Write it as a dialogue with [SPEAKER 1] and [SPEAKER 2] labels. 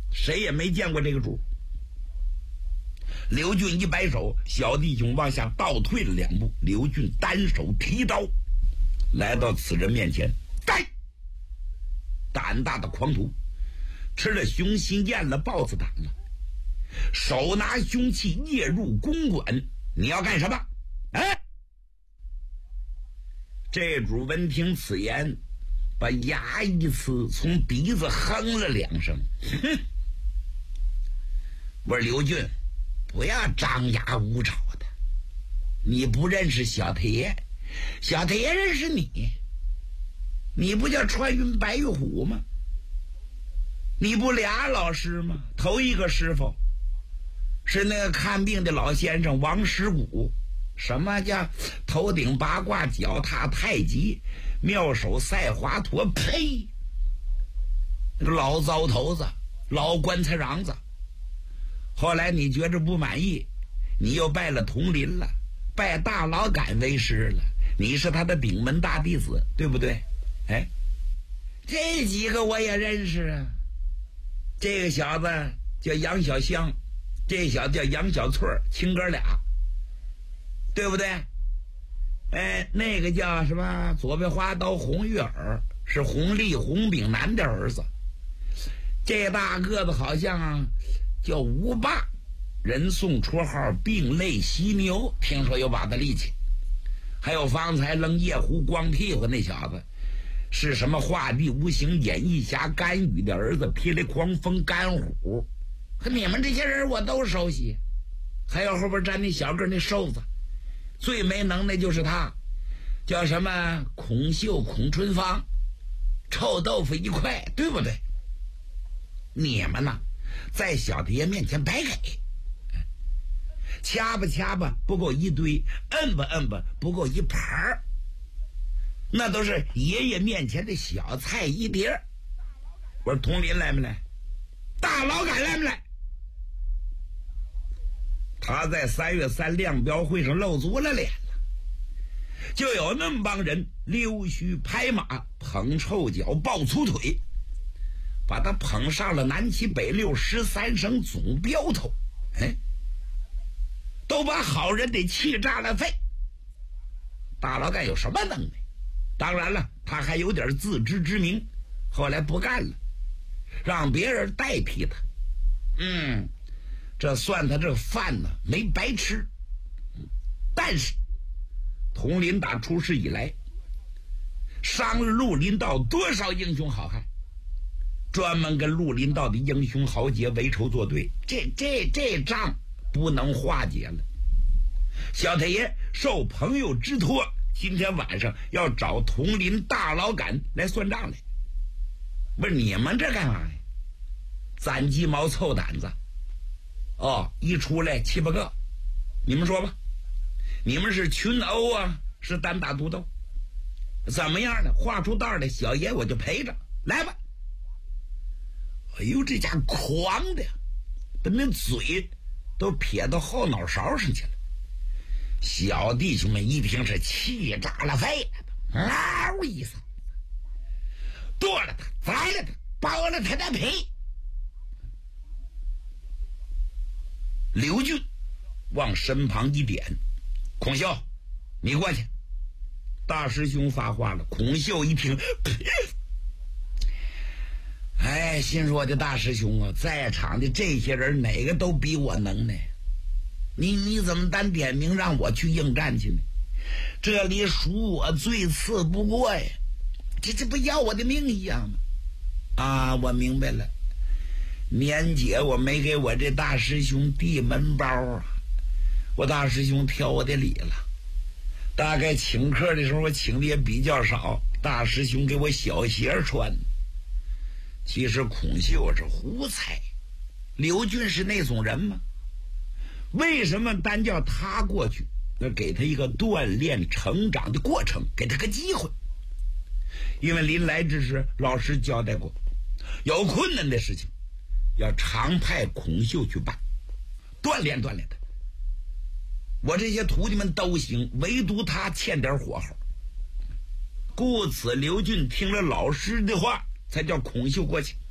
[SPEAKER 1] 谁也没见过这个主。刘俊一摆手，小弟兄往下倒退了2步。刘俊单手提刀，来到此人面前。胆大的狂徒，吃了熊心咽了豹子胆了，手拿凶器夜入公馆，你要干什么？哎！这主闻听此言，把牙一呲，从鼻子哼了2声。哼！我说刘俊，不要张牙舞爪的，你不认识小太爷，小太爷认识你。你不叫穿云白玉虎吗？你不俩老师吗？头一个师傅是那个看病的老先生王石谷，什么叫头顶八卦脚踏太极妙手赛华佗？呸！那个老糟头子，老棺材瓤子。后来你觉着不满意，你又拜了铜林了，拜大老杆为师了，你是他的顶门大弟子，对不对？哎，这几个我也认识啊。这个小子叫杨小香，这小子叫杨小翠，亲哥俩，对不对？哎，那个叫什么左边花刀红玉耳，是红丽红炳南的儿子。这大个子好像叫吴霸，人送绰号病类犀牛，听说有把子力气。还有方才扔夜壶光屁股那小子，是什么画地无形演义侠甘雨的儿子，霹雳狂风甘虎。和你们这些人我都熟悉。还有后边站那小个那瘦子，最没能耐就是他，叫什么孔秀孔春芳，臭豆腐一块，对不对？你们呢，在小太爷面前白给，掐吧掐吧不够一堆，摁吧摁吧不够一盘儿，那都是爷爷面前的小菜一碟。我说佟林来没来？大老杆来没来？他在3月3亮标会上露足了脸了，就有那么帮人溜须拍马，捧臭脚抱粗腿，把他捧上了南七北六13省总标头。哎，都把好人得气炸了肺。大老杆有什么能耐？当然了，他还有点自知之明，后来不干了，让别人代替他。这算他这饭呢没白吃。但是佟林打出事以来，伤了绿林道多少英雄好汉，专门跟绿林道的英雄豪杰为仇作对，这账不能化解了。小太爷受朋友之托，今天晚上要找佟林大老杆来算账来。不是你们这干嘛呀？攒鸡毛凑胆子。一出来7、8个，你们说吧，你们是群殴啊，是单打独斗，怎么样呢？画出道来，小爷我就陪着来吧。哎呦，这家狂的，把那嘴都撇到后脑勺上去了。小弟兄们一听是气炸了肺了，嗷一嗓子，剁了他，宰了他，剥了他的皮。刘俊往身旁一点，孔秀，你过去。大师兄发话了。孔秀一听，哎，心说的大师兄啊，在场的这些人哪个都比我能耐，你怎么单点名让我去应战去呢？这里属我最次不过呀，这不要我的命一样吗？我明白了，年节我没给我这大师兄递门包啊，我大师兄挑我的理了。大概请客的时候我请的也比较少，大师兄给我小鞋穿。其实孔秀是胡猜，刘俊是那种人吗？为什么单叫他过去？那给他一个锻炼成长的过程，给他个机会。因为临来之时老师交代过，有困难的事情要常派孔秀去办，锻炼锻炼他。我这些徒弟们都行，唯独他欠点火候。故此刘俊听了老师的话，才叫孔秀过去。